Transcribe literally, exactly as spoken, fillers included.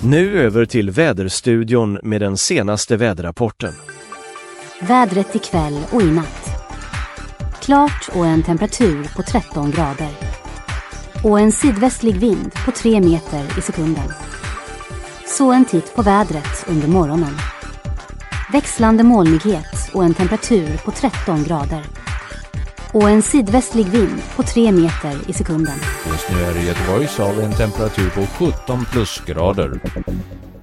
Nu över till väderstudion med den senaste väderrapporten. Vädret ikväll och i natt. Klart och en temperatur på tretton grader. Och en sydvästlig vind på tre meter i sekunden. Så en titt på vädret under morgonen. Växlande molnighet och en temperatur på tretton grader. Och en sydvästlig vind på tre meter i sekunden. Just nu är det Göteborgs av en temperatur på sjutton plusgrader.